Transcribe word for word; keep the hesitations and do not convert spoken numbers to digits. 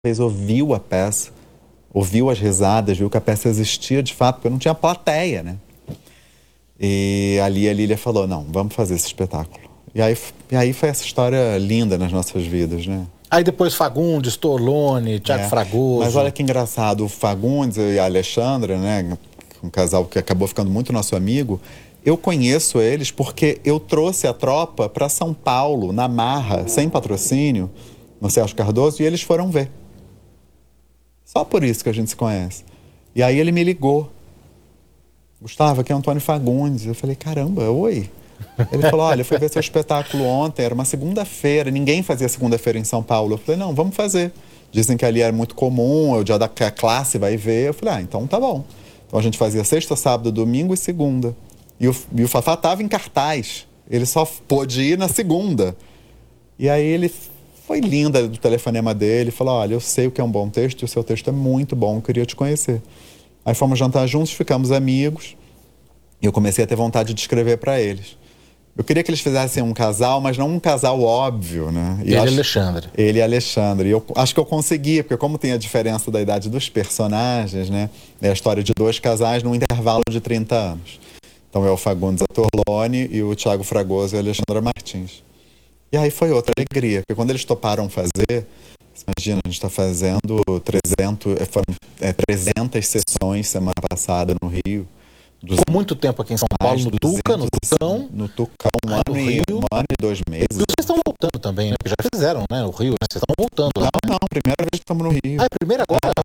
vez ouviu a peça, ouviu as risadas, viu que a peça existia de fato, porque não tinha plateia, né? E ali a Lília falou, não, vamos fazer esse espetáculo. E aí, e aí foi essa história linda nas nossas vidas, né? Aí depois Fagundes, Torlone, Tiago É. Fragoso. Mas olha que engraçado, o Fagundes e a Alexandra, né, um casal que acabou ficando muito nosso amigo, eu conheço eles porque eu trouxe a tropa para São Paulo, na marra, sem patrocínio, no Celso Cardoso, e eles foram ver. Só por isso que a gente se conhece. E aí ele me ligou. Gustavo, aqui é Antônio Fagundes. Eu falei, caramba, oi. Ele falou, olha, eu fui ver seu espetáculo ontem, era uma segunda-feira, ninguém fazia segunda-feira em São Paulo. Eu falei, não, vamos fazer. Dizem que ali era muito comum, é o dia da classe vai ver. Eu falei, ah, então tá bom. Então a gente fazia sexta, sábado, domingo e segunda. E o, e o Fafá tava em cartaz. Ele só pôde ir na segunda. E aí ele foi linda do telefonema dele, falou, olha, eu sei o que é um bom texto, e o seu texto é muito bom, eu queria te conhecer. Aí fomos jantar juntos, ficamos amigos, e eu comecei a ter vontade de escrever para eles. Eu queria que eles fizessem um casal, mas não um casal óbvio, né? E ele e acho... Alexandre. Ele e Alexandre. E eu acho que eu consegui, porque como tem a diferença da idade dos personagens, né? É a história de dois casais num intervalo de trinta anos. Então é o Fagundes Torlone e o Tiago Fragoso e a Alexandra Martins. E aí foi outra alegria, porque quando eles toparam fazer, imagina, a gente está fazendo trezentas, foram, é, trezentas sessões semana passada no Rio. Ficou muito tempo aqui em São Paulo, no Tuca, no Tucão. No Tucão, um ano, e, um ano e dois meses. E vocês estão voltando também, né? Porque já fizeram, né? O Rio, né? Vocês estão voltando não, lá. Não, não, primeira vez que estamos no Rio. Ah, é a primeira agora?